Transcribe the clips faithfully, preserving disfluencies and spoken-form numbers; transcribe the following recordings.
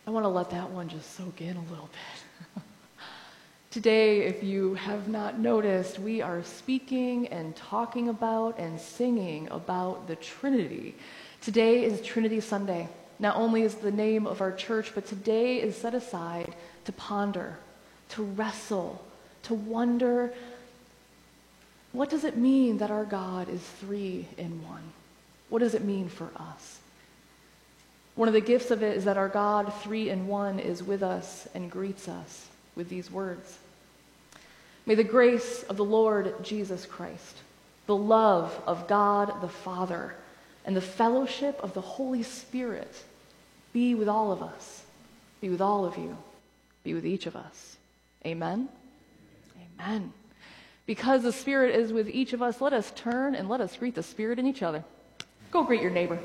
I want to let that one just soak in a little bit. Today, if you have not noticed, we are speaking and talking about and singing about the Trinity. Today is Trinity Sunday. Not only is the name of our church, but today is set aside to ponder, to wrestle, to wonder, what does it mean that our God is three in one? What does it mean for us? One of the gifts of it is that our God, three in one, is with us and greets us with these words. May the grace of the Lord Jesus Christ, the love of God the Father, and the fellowship of the Holy Spirit be with all of us, be with all of you, be with each of us. Amen? Amen. Because the Spirit is with each of us, let us turn and let us greet the Spirit in each other. Go greet your neighbor.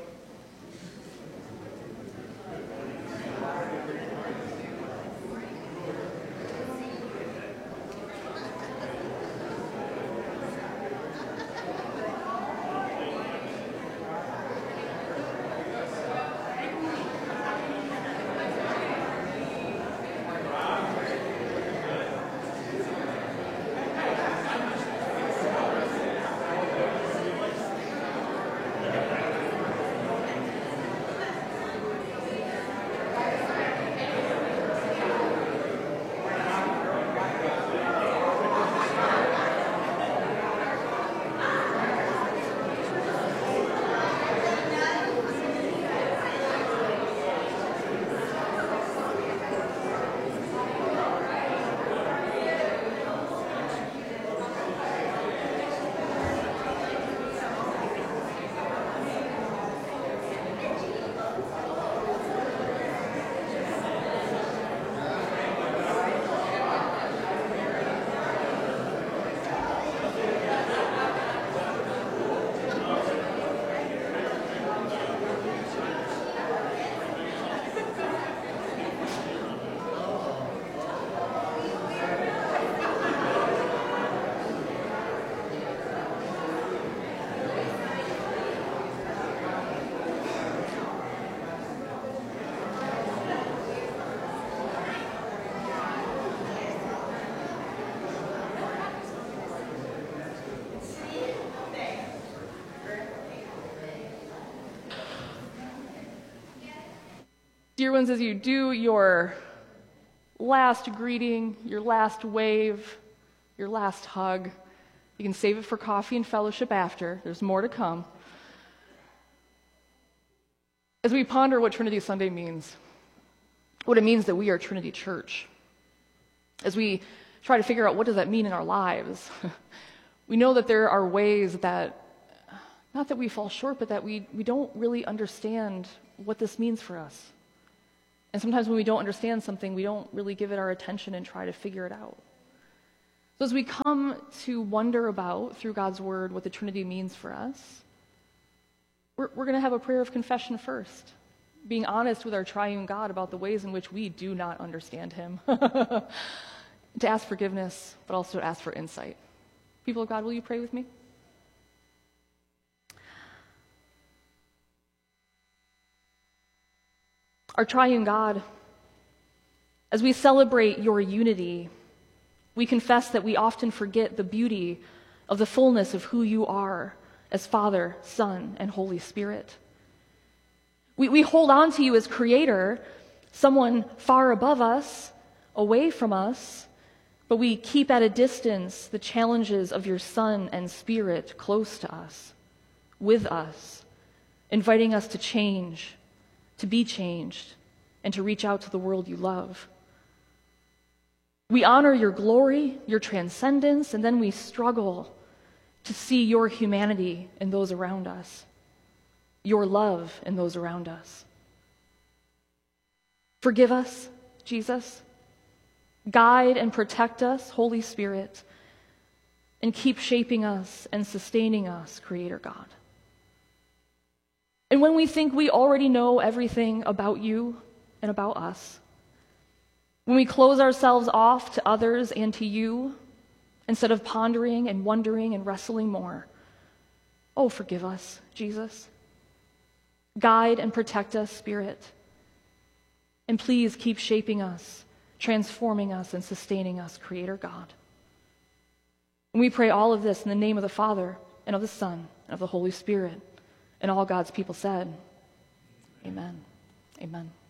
Dear ones, as you do your last greeting, your last wave, your last hug, you can save it for coffee and fellowship after. There's more to come. As we ponder what Trinity Sunday means, what it means that we are Trinity Church, as we try to figure out what does that mean in our lives, we know that there are ways that, not that we fall short, but that we, we don't really understand what this means for us. And sometimes when we don't understand something, we don't really give it our attention and try to figure it out. So as we come to wonder about, through God's Word, what the Trinity means for us, we're, we're going to have a prayer of confession first, being honest with our triune God about the ways in which we do not understand Him, to ask forgiveness, but also to ask for insight. People of God, will you pray with me? Our triune God, as we celebrate your unity, we confess that we often forget the beauty of the fullness of who you are as Father, Son, and Holy Spirit. We, we hold on to you as Creator, someone far above us, away from us, but we keep at a distance the challenges of your Son and Spirit close to us, with us, inviting us to change, to be changed, and to reach out to the world you love. We honor your glory, your transcendence, and then we struggle to see your humanity in those around us, your love in those around us. Forgive us, Jesus. Guide and protect us, Holy Spirit, and keep shaping us and sustaining us, Creator God. And when we think we already know everything about you and about us, when we close ourselves off to others and to you, instead of pondering and wondering and wrestling more, oh, forgive us, Jesus. Guide and protect us, Spirit. And please keep shaping us, transforming us, and sustaining us, Creator God. And we pray all of this in the name of the Father, and of the Son, and of the Holy Spirit. And all God's people said, Amen. Amen.